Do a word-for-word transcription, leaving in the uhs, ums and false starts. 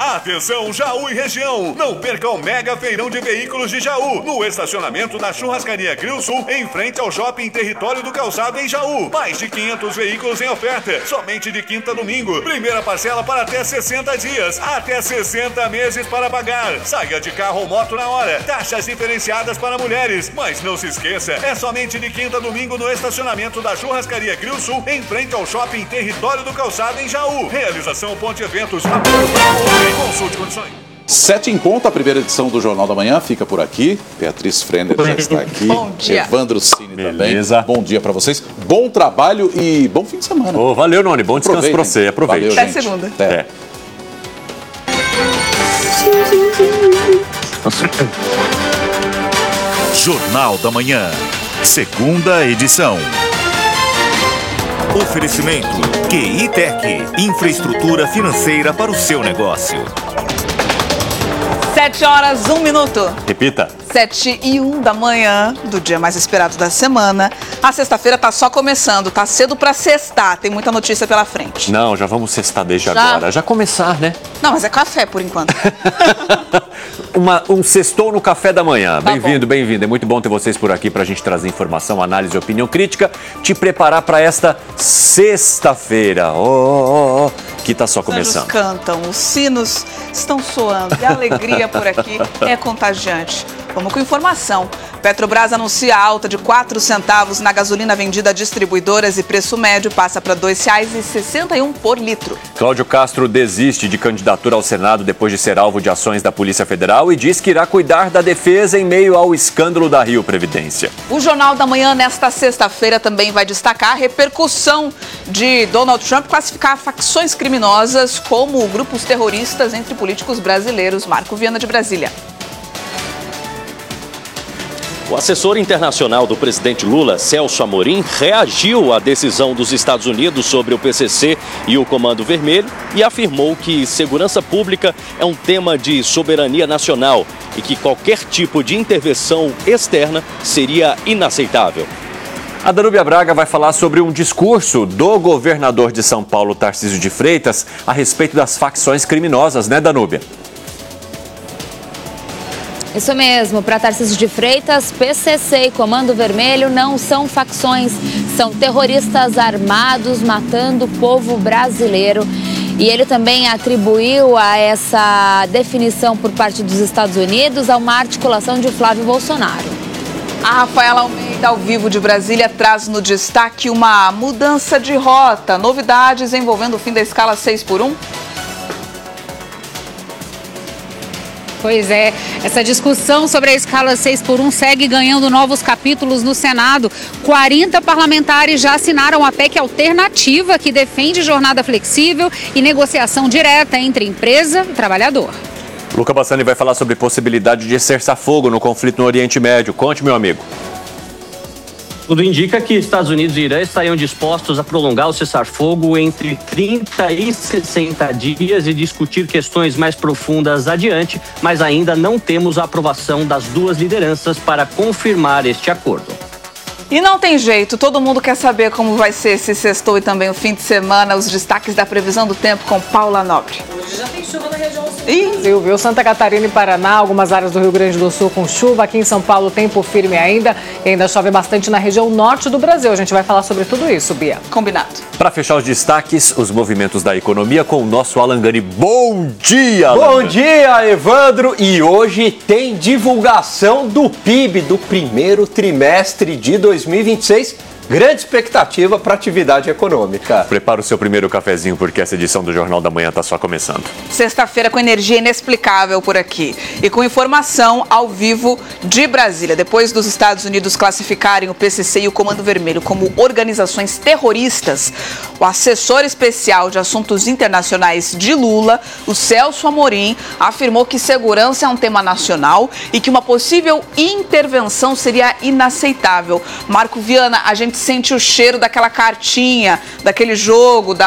Atenção, Jaú e região! Não perca o mega feirão de veículos de Jaú, no estacionamento da Churrascaria Grill Sul, em frente ao Shopping Território do Calçado em Jaú. Mais de quinhentos veículos em oferta, somente de quinta a domingo. Primeira parcela para até sessenta dias, até sessenta meses para pagar. Saia de carro ou moto na hora. Taxas diferenciadas para mulheres. Mas não se esqueça, é somente de quinta a domingo no estacionamento da Churrascaria Grill Sul, em frente ao Shopping Território do Calçado em Jaú. Realização Ponte Eventos. Consulte condições. Sete em ponto, a primeira edição do Jornal da Manhã fica por aqui. Beatriz Frenner já está aqui. Bom dia. Evandro Cini Beleza. também. Bom dia para vocês. Bom trabalho e bom fim de semana. Oh, valeu, Noni. Bom descanso para você. Aproveite. Até segunda. Até. É. Jornal da Manhã, segunda edição. Oferecimento Q I Tech, infraestrutura financeira para o seu negócio. Sete horas, um minuto. Repita. Sete e um da manhã, do dia mais esperado da semana. A sexta-feira tá só começando, tá cedo pra sextar, tem muita notícia pela frente. Não, já vamos sextar desde Já? agora. Já começar, né? Não, mas é café por enquanto. Uma, um sextou no café da manhã. Tá Bem-vindo, bom. bem-vindo. É muito bom ter vocês por aqui pra gente trazer informação, análise e opinião crítica. Te preparar pra esta sexta-feira. Oh, oh, oh, que tá só Os anjos começando. cantam, os sinos estão soando e a alegria por aqui é contagiante. Vamos com informação. Petrobras anuncia alta de quatro centavos na gasolina vendida a distribuidoras e preço médio passa para dois reais e sessenta e um por litro. Cláudio Castro desiste de candidatura ao Senado depois de ser alvo de ações da Polícia Federal e diz que irá cuidar da defesa em meio ao escândalo da Rio Previdência. O Jornal da Manhã, nesta sexta-feira, também vai destacar a repercussão de Donald Trump classificar facções criminosas como grupos terroristas entre políticos brasileiros. Marco Viana, de Brasília. O assessor internacional do presidente Lula, Celso Amorim, reagiu à decisão dos Estados Unidos sobre o P C C e o Comando Vermelho e afirmou que segurança pública é um tema de soberania nacional e que qualquer tipo de intervenção externa seria inaceitável. A Danúbia Braga vai falar sobre um discurso do governador de São Paulo, Tarcísio de Freitas, a respeito das facções criminosas, né, Danúbia? Isso mesmo, para Tarcísio de Freitas, P C C e Comando Vermelho não são facções, são terroristas armados matando o povo brasileiro. E ele também atribuiu a essa definição por parte dos Estados Unidos a uma articulação de Flávio Bolsonaro. A Rafaela Almeida, ao vivo de Brasília, traz no destaque uma mudança de rota, novidades envolvendo o fim da escala seis por um. Pois é, essa discussão sobre a escala seis por um segue ganhando novos capítulos no Senado. quarenta parlamentares já assinaram a P E C alternativa que defende jornada flexível e negociação direta entre empresa e trabalhador. Luca Bassani vai falar sobre possibilidade de cessar-fogo no conflito no Oriente Médio. Conte, meu amigo. Tudo indica que Estados Unidos e Irã estariam dispostos a prolongar o cessar-fogo entre trinta e sessenta dias e discutir questões mais profundas adiante, mas ainda não temos a aprovação das duas lideranças para confirmar este acordo. E não tem jeito, todo mundo quer saber como vai ser esse sextou e também o fim de semana, os destaques da previsão do tempo com Paula Nobre. Hoje já tem chuva na região sul. Ih, viu? Santa Catarina e Paraná, algumas áreas do Rio Grande do Sul com chuva. Aqui em São Paulo, tempo firme ainda. E ainda chove bastante na região norte do Brasil. A gente vai falar sobre tudo isso, Bia. Combinado. Para fechar os destaques, os movimentos da economia com o nosso Alan Gani. Bom dia, Alan. Bom dia, Evandro. E hoje tem divulgação do P I B do primeiro trimestre de dois mil e vinte e seis. Grande expectativa para a atividade econômica. Prepara o seu primeiro cafezinho, porque essa edição do Jornal da Manhã está só começando. Sexta-feira com energia inexplicável por aqui. E com informação ao vivo de Brasília. Depois dos Estados Unidos classificarem o P C C e o Comando Vermelho como organizações terroristas, o assessor especial de assuntos internacionais de Lula, o Celso Amorim, afirmou que segurança é um tema nacional e que uma possível intervenção seria inaceitável. Marco Viana, a gente sente o cheiro daquela cartinha, daquele jogo, da